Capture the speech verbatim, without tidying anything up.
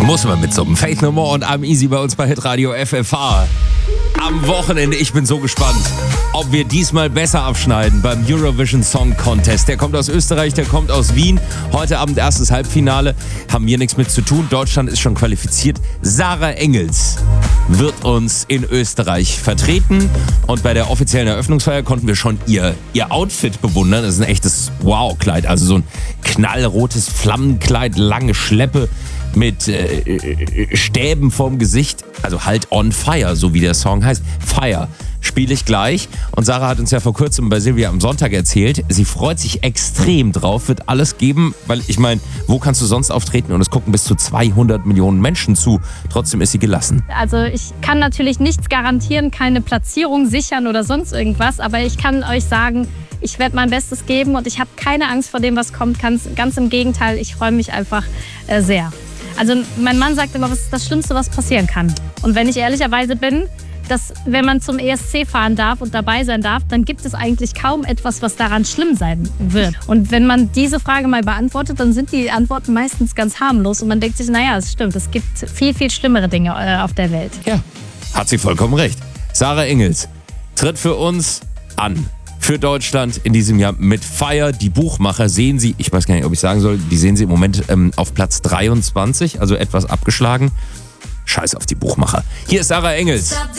Muss man mit so einem Faith No More und I'm Easy bei uns bei Hitradio F F H. Am Wochenende, ich bin so gespannt, ob wir diesmal besser abschneiden beim Eurovision Song Contest. Der kommt aus Österreich, der kommt aus Wien. Heute Abend erstes Halbfinale, haben wir nichts mit zu tun. Deutschland ist schon qualifiziert. Sarah Engels wird uns in Österreich vertreten. Und bei der offiziellen Eröffnungsfeier konnten wir schon ihr, ihr Outfit bewundern. Das ist ein echtes Wow-Kleid, also so ein knallrotes Flammenkleid, lange Schleppe mit äh, Stäben vorm Gesicht, also halt on fire, so wie der Song heißt. Fire spiele ich gleich. Und Sarah hat uns ja vor kurzem bei Silvia am Sonntag erzählt, sie freut sich extrem drauf, wird alles geben, weil ich meine, wo kannst du sonst auftreten? Und es gucken bis zu zweihundert Millionen Menschen zu. Trotzdem ist sie gelassen. Also ich kann natürlich nichts garantieren, keine Platzierung sichern oder sonst irgendwas, aber ich kann euch sagen, ich werde mein Bestes geben und ich habe keine Angst vor dem, was kommt. Ganz, ganz im Gegenteil, ich freue mich einfach äh, sehr. Also mein Mann sagt immer, was ist das Schlimmste, was passieren kann. Und wenn ich ehrlicherweise bin, dass wenn man zum E S C fahren darf und dabei sein darf, dann gibt es eigentlich kaum etwas, was daran schlimm sein wird. Und wenn man diese Frage mal beantwortet, dann sind die Antworten meistens ganz harmlos. Und man denkt sich, naja, es stimmt, es gibt viel, viel schlimmere Dinge äh, auf der Welt. Ja, hat sie vollkommen recht. Sarah Engels tritt für uns an. Für Deutschland in diesem Jahr mit Fire. Die Buchmacher sehen sie, ich weiß gar nicht, ob ich sagen soll, die sehen sie im Moment ähm, auf Platz dreiundzwanzig, also etwas abgeschlagen. Scheiß auf die Buchmacher. Hier ist Sarah Engels.